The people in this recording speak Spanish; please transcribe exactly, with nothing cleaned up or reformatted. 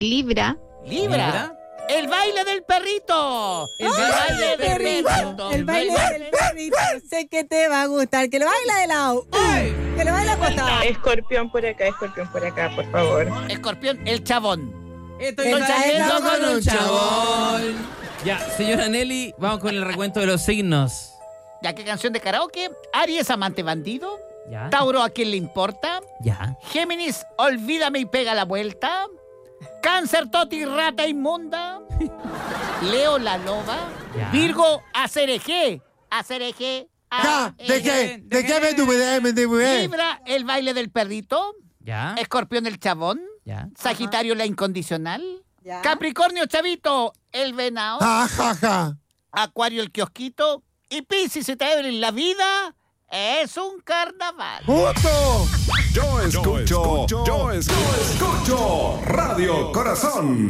Libra. Libra. Libra. El baile del perrito. El El baile baile del del perrito. perrito. El baile del perrito. Sé que te va a gustar. Que lo baila de lado. Ay. Uh, que lo baila acostado. Escorpión por acá, escorpión por acá, por favor. Escorpión, el chabón. Estoy Estoy saliendo saliendo con con un un chabón. Ya, señora Nelly, vamos con el recuento de los signos. Ya, ¿qué canción de karaoke? Aries, amante bandido. Ya. Tauro, ¿a quién le importa? Ya. Géminis, olvídame y pega la vuelta. Cáncer, Toti, rata inmunda. Leo, la loba. Ya. Virgo, acereje. Acereje. Ja, ¿de qué? ¿De qué me tuve me tuve? Libra, el baile del perrito. Ya. Escorpión, el chabón. Ya. Sagitario, la incondicional. Ya. Capricornio, chavito, el venado. Ja, ja, ja. Acuario, el kiosquito. Y Piscis, si te en la vida, es un carnaval. ¡Justo! Yo escucho, yo escucho, yo escucho Radio Corazón.